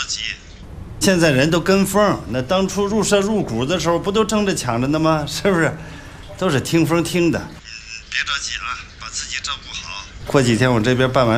急。 现在人都跟风，那当初入社入股的时候不都争着抢着呢吗？是不是？都是听风听的。 别着急啊，把自己照顾好。 过几天我这边办完。